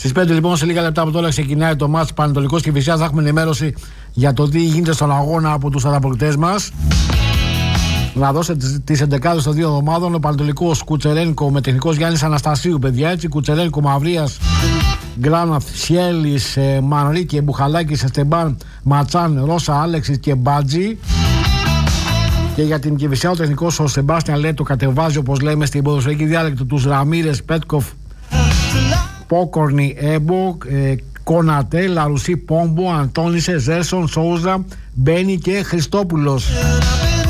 Στις 5 λοιπόν, σε λίγα λεπτά από τώρα, ξεκινάει το μάτς Πανετολικός και Κηφισιάς. Θα έχουμε ενημέρωση για το τι γίνεται στον αγώνα από τους ανταποκριτές μας. Να δώσετε τις 11 των δύο ομάδων. Ο Πανετολικός Κουτσερένικο με τεχνικός Γιάννης Αναστασίου, παιδιά, έτσι. Κουτσερένικο Μαυρίας, Γκράναθ, Σιέλης, Μανρίκε, Μπουχαλάκης, Εστεμπάν, Ματσάν, Ρώσα, Άλεξης και Μπάτζη. Και για την Κηφισιά ο τεχνικός ο Σεμπάστιαν Λέτο κατεβάζει, όπως λέμε στην ποδοσφαιρική διάλεκτο, τους Ραμίρες, Πέτκοφ, Πόκορνη, Έμπο, Κονατέ, Λαρουσί, Πόμπο, Αντώνισε, Ζέρσον, Σόουζα, Μπένι και Χριστόπουλος.